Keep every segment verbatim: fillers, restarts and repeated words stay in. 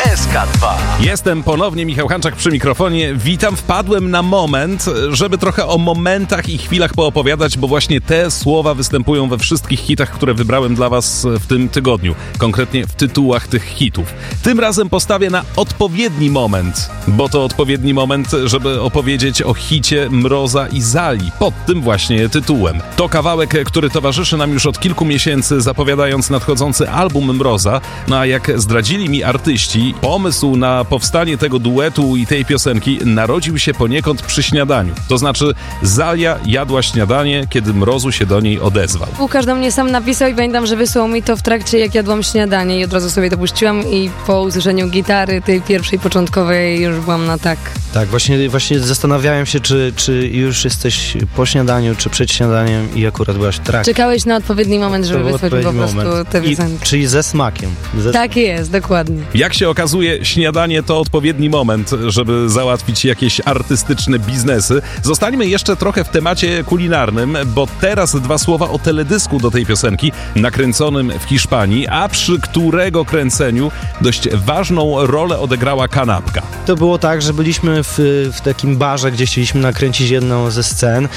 S K dwa. Jestem ponownie Michał Hanczak przy mikrofonie. Witam, wpadłem na moment, żeby trochę o momentach i chwilach poopowiadać, bo właśnie te słowa występują we wszystkich hitach, które wybrałem dla was w tym tygodniu. Konkretnie w tytułach tych hitów. Tym razem postawię na odpowiedni moment, bo to odpowiedni moment, żeby opowiedzieć o hicie Mroza i Zali pod tym właśnie tytułem. To kawałek, który towarzyszy nam już od kilku miesięcy, zapowiadając nadchodzący album Mroza. No a jak zdradzili mi artyści, pomysł na powstanie tego duetu i tej piosenki narodził się poniekąd przy śniadaniu. To znaczy Zalia jadła śniadanie, kiedy Mrozu się do niej odezwał. Łukasz do mnie sam napisał i pamiętam, że wysłał mi to w trakcie, jak jadłam śniadanie i od razu sobie to puściłam i po usłyszeniu gitary, tej pierwszej, początkowej, już byłam na tak. Tak, właśnie, właśnie zastanawiałem się, czy, czy już jesteś po śniadaniu, czy przed śniadaniem i akurat byłaś w trakcie. Czekałeś na odpowiedni moment, żeby wysłać po prostu moment. te piosenki. Czyli ze smakiem. Ze tak jest, dokładnie. Jak się okazuje, śniadanie to odpowiedni moment, żeby załatwić jakieś artystyczne biznesy. Zostańmy jeszcze trochę w temacie kulinarnym, bo teraz dwa słowa o teledysku do tej piosenki, nakręconym w Hiszpanii, a przy którego kręceniu dość ważną rolę odegrała kanapka. To było tak, że byliśmy w, w takim barze, gdzie chcieliśmy nakręcić jedną ze scen.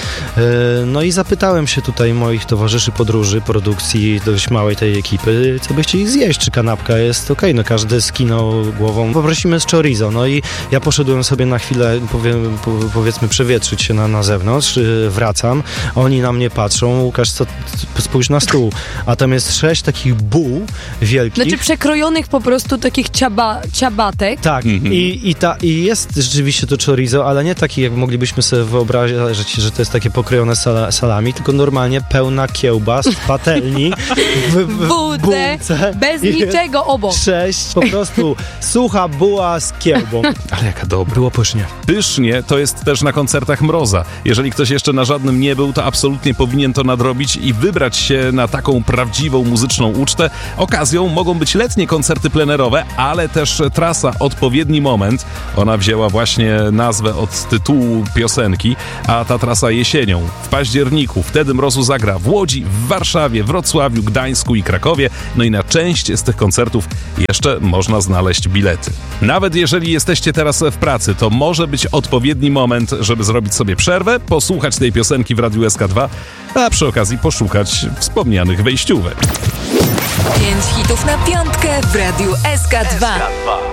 No i zapytałem się tutaj moich towarzyszy podróży, produkcji dość małej tej ekipy, co by chcieli zjeść, czy kanapka jest okej. Okay. No każdy skinął głową. Poprosimy z chorizo. No i ja poszedłem sobie na chwilę, powiem, powiedzmy, przewietrzyć się na, na zewnątrz. Wracam. Oni na mnie patrzą. Łukasz, co, spójrz na stół. A tam jest sześć takich buł wielkich. Znaczy przekrojonych po prostu takich ciaba, ciabatek. Tak. Mhm. I, i, ta, I jest rzeczywiście to chorizo, ale nie taki, jak moglibyśmy sobie wyobrazić, że to jest takie pokrojone sal, salami, tylko normalnie pełna kiełbas w patelni. w, w, w bułce, bez niczego obok. Sześć, po prostu sucha buła z kiełbą. Ale jaka dobra. Było pysznie. Pysznie to jest też na koncertach Mroza. Jeżeli ktoś jeszcze na żadnym nie był, to absolutnie powinien to nadrobić i wybrać się na taką prawdziwą muzyczną ucztę. Okazją mogą być letnie koncerty plenerowe, ale też trasa Odpowiedni Moment. Ona wzięła właśnie nazwę od tytułu piosenki, a ta trasa jesienią, w październiku. Wtedy Mrozu zagra w Łodzi, w Warszawie, Wrocławiu, Gdańsku i Krakowie. No i na część z tych koncertów jeszcze można znaleźć bilety. Nawet jeżeli jesteście teraz w pracy, to może być odpowiedni moment, żeby zrobić sobie przerwę, posłuchać tej piosenki w Radiu S K dwa, a przy okazji poszukać wspomnianych wejściówek. Pięć hitów na piątkę w Radiu S K dwa.